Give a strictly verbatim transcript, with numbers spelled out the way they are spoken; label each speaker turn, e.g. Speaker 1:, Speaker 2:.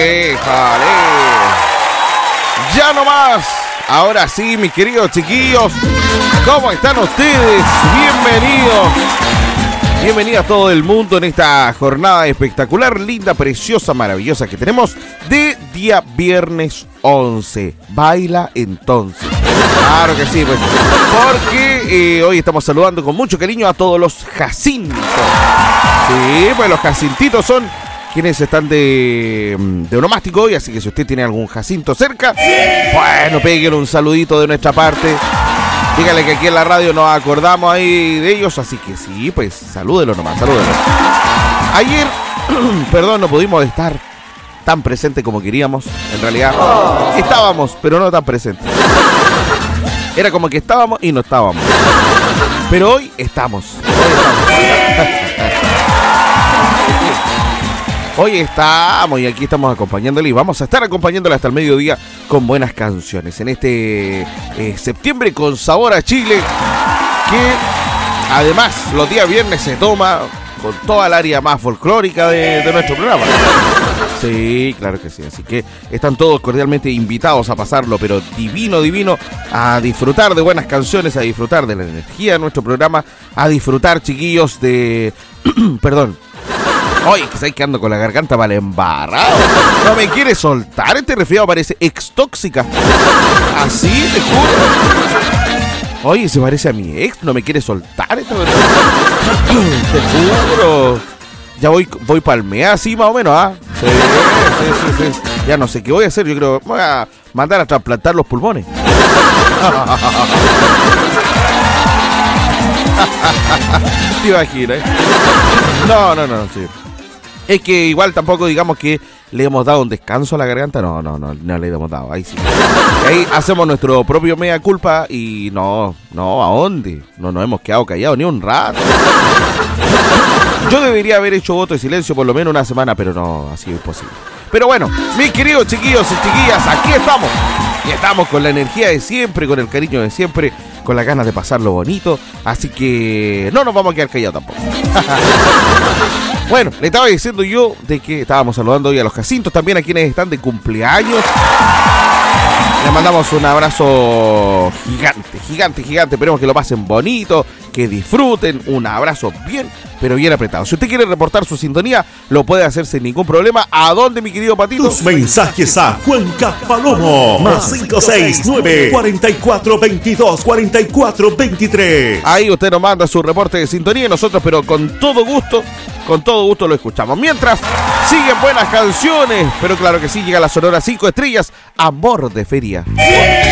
Speaker 1: ¡Éjale! ¡Ya no más! Ahora sí, mis queridos chiquillos, ¿cómo están ustedes? Bienvenidos. Bienvenido a todo el mundo en esta jornada espectacular, linda, preciosa, maravillosa que tenemos de día viernes once. Baila entonces. Claro que sí, pues. Porque eh, hoy estamos saludando con mucho cariño a todos los jacintos. Sí, pues los jacintitos son quienes están de, de onomástico hoy, así que si usted tiene algún jacinto cerca, bueno, pégale un saludito de nuestra parte. Dígale que aquí en la radio nos acordamos ahí de ellos, así que sí, pues salúdelo nomás, salúdelo. Ayer, perdón, no pudimos estar tan presentes como queríamos, en realidad estábamos, pero no tan presentes. Era como que estábamos y no estábamos. Pero hoy estamos. Hoy estamos. Hoy estamos y aquí estamos acompañándole y vamos a estar acompañándole hasta el mediodía con buenas canciones. En este eh, septiembre con sabor a Chile, que además los días viernes se toma con toda el área más folclórica de, de nuestro programa. Sí, claro que sí. Así que están todos cordialmente invitados a pasarlo, pero divino, divino, a disfrutar de buenas canciones, a disfrutar de la energía de nuestro programa, a disfrutar, chiquillos, de... Perdón. Oye, que estáis quedando con la garganta mal embarrado. No me quiere soltar. Este resfriado parece extóxica. Así, te juro. Oye, se parece a mi ex. No me quiere soltar. Esto. Te juro. Ya voy, voy palmea así más o menos, ¿ah? Sí, sí, sí, sí. Ya no sé qué voy a hacer. Yo creo que voy a mandar a trasplantar los pulmones. Te imaginas, ¿eh? No, no, no, sí. Es que igual tampoco digamos que le hemos dado un descanso a la garganta. No, no, no, no le hemos dado. Ahí sí. Ahí hacemos nuestro propio mea culpa y no, no, ¿a dónde? No nos hemos quedado callados ni un rato. Yo debería haber hecho voto de silencio por lo menos una semana, pero no, ha sido imposible. Pero bueno, mis queridos chiquillos y chiquillas, aquí estamos. Y estamos con la energía de siempre, con el cariño de siempre, con las ganas de pasarlo bonito. Así que no nos vamos a quedar callados tampoco. Bueno, le estaba diciendo yo de que estábamos saludando hoy a los jacintos, también a quienes están de cumpleaños. Les mandamos un abrazo gigante, gigante, gigante. Esperemos que lo pasen bonito, que disfruten. Un abrazo bien, pero bien apretado. Si usted quiere reportar su sintonía, lo puede hacer sin ningún problema. ¿A dónde, mi querido Patito?
Speaker 2: Tus mensajes a Cuenca Palomo. Más cinco seis nueve, cuatro cuatro, veintidós, cuarenta y cuatro, veintitrés.
Speaker 1: Ahí usted nos manda su reporte de sintonía y nosotros, pero con todo gusto, con todo gusto lo escuchamos. Mientras siguen buenas canciones, pero claro que sí, llega la Sonora cinco estrellas, Amor de Feria.